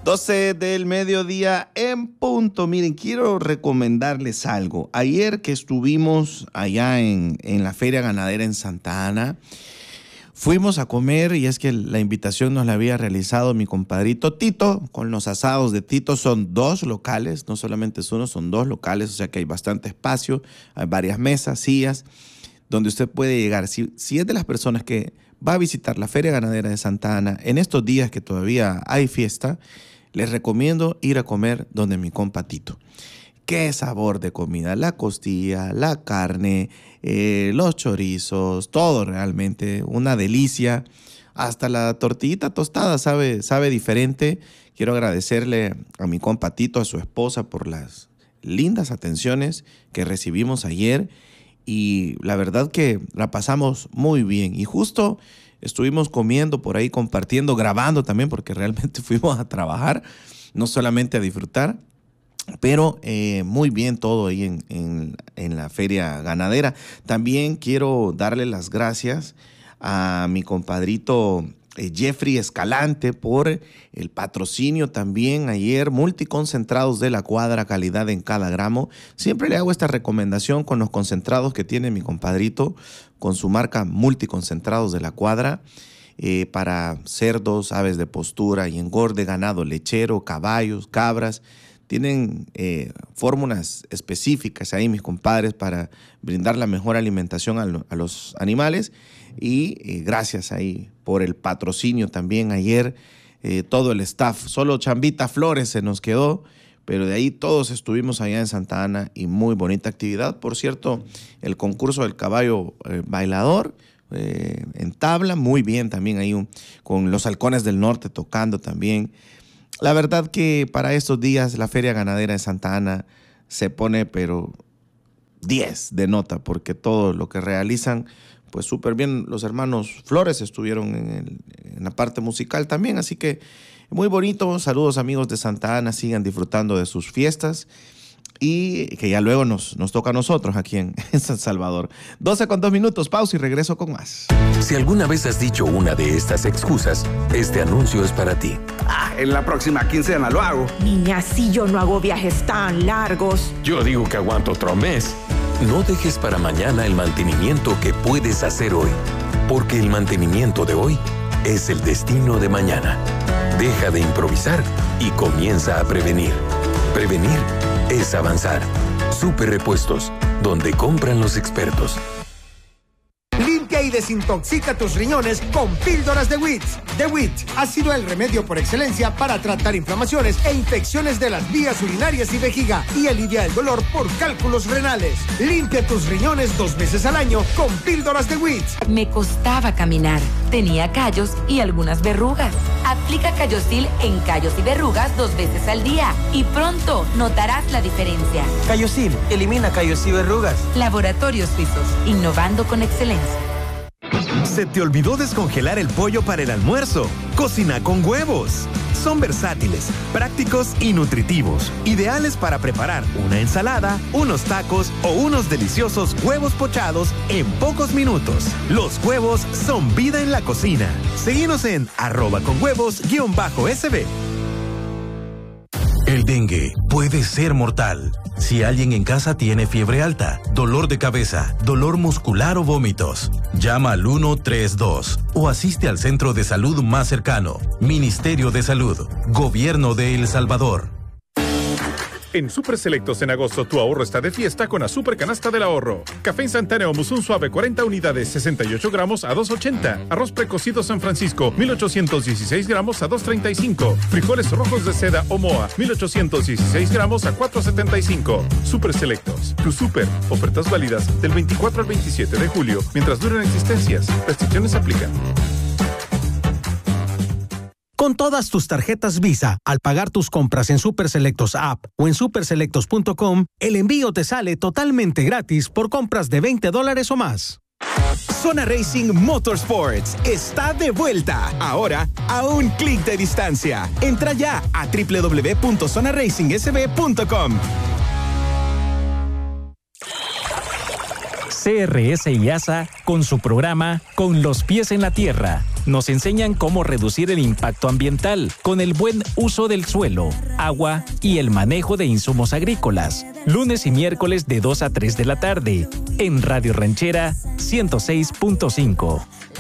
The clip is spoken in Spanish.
12 del mediodía en punto. Miren, quiero recomendarles algo. Ayer que estuvimos allá en la Feria Ganadera en Santa Ana, fuimos a comer y es que la invitación nos la había realizado mi compadrito Tito, con los asados de Tito. Son 2 locales, no solamente es uno, son 2 locales, o sea que hay bastante espacio, hay varias mesas, sillas, donde usted puede llegar. Si es de las personas que va a visitar la Feria Ganadera de Santa Ana, en estos días que todavía hay fiesta, les recomiendo ir a comer donde mi compa Tito. Qué sabor de comida, la costilla, la carne, los chorizos, todo realmente, una delicia. Hasta la tortillita tostada sabe diferente. Quiero agradecerle a mi compa Tito, a su esposa, por las lindas atenciones que recibimos ayer. Y la verdad que la pasamos muy bien. Y justo estuvimos comiendo por ahí, compartiendo, grabando también, porque realmente fuimos a trabajar, no solamente a disfrutar. Pero muy bien todo ahí en la Feria Ganadera. También quiero darle las gracias a mi compadrito Jeffrey Escalante por el patrocinio también ayer. Multiconcentrados de la Cuadra, calidad en cada gramo. Siempre le hago esta recomendación con los concentrados que tiene mi compadrito, con su marca Multiconcentrados de la Cuadra, para cerdos, aves de postura y engorde, ganado lechero, caballos, cabras. Tienen fórmulas específicas ahí, mis compadres, para brindar la mejor alimentación a los animales. Y gracias ahí por el patrocinio también ayer, todo el staff. Solo Chambita Flores se nos quedó, pero de ahí todos estuvimos allá en Santa Ana y muy bonita actividad. Por cierto, el concurso del caballo bailador en tabla, muy bien también ahí, con los Halcones del Norte tocando también. La verdad que para estos días la Feria Ganadera de Santa Ana se pone pero 10 de nota, porque todo lo que realizan, pues súper bien. Los hermanos Flores estuvieron en la parte musical también, así que muy bonito. Saludos amigos de Santa Ana, sigan disfrutando de sus fiestas y que ya luego nos toca a nosotros aquí en San Salvador. 12:02, pausa y regreso con más. Si alguna vez has dicho una de estas excusas, este anuncio es para ti. En la próxima quincena lo hago. Niña, si yo no hago viajes tan largos. Yo digo que aguanto otro mes. No dejes para mañana el mantenimiento que puedes hacer hoy, porque el mantenimiento de hoy es el destino de mañana. Deja de improvisar y comienza a prevenir. Prevenir es avanzar. Super Repuestos, donde compran los expertos. Limpia y desintoxica tus riñones con píldoras de WIT. The WIT ha sido el remedio por excelencia para tratar inflamaciones e infecciones de las vías urinarias y vejiga y alivia el dolor por cálculos renales. Limpia tus riñones 2 veces al año con píldoras de WIT. Me costaba caminar, tenía callos y algunas verrugas. Aplica Callosil en callos y verrugas 2 veces al día y pronto notarás la diferencia. Callosil, elimina callos y verrugas. Laboratorios Suizos, innovando con excelencia. ¿Se te olvidó descongelar el pollo para el almuerzo? Cocina con huevos. Son versátiles, prácticos y nutritivos. Ideales para preparar una ensalada, unos tacos o unos deliciosos huevos pochados en pocos minutos. Los huevos son vida en la cocina. Seguinos en @conhuevos_SB. El dengue puede ser mortal. Si alguien en casa tiene fiebre alta, dolor de cabeza, dolor muscular o vómitos, llama al 132 o asiste al centro de salud más cercano. Ministerio de Salud, Gobierno de El Salvador. En Super Selectos en agosto tu ahorro está de fiesta con la Super Canasta del Ahorro. Café instantáneo Musun Suave 40 unidades, 68 gramos a $2.80. Arroz precocido San Francisco 1816 gramos a $2.35. Frijoles rojos de seda Omoa 1816 gramos a $4.75. Super Selectos, tu super. Ofertas válidas del 24 al 27 de julio mientras duren existencias. Restricciones aplican. Con todas tus tarjetas Visa, al pagar tus compras en Super Selectos App o en superselectos.com, el envío te sale totalmente gratis por compras de $20 o más. Zona Racing Motorsports está de vuelta, ahora a un clic de distancia. Entra ya a www.zonaracingsb.com. CRS y ASA, con su programa Con los pies en la tierra, nos enseñan cómo reducir el impacto ambiental con el buen uso del suelo, agua y el manejo de insumos agrícolas. Lunes y miércoles de 2 a 3 de la tarde, en Radio Ranchera 106.5.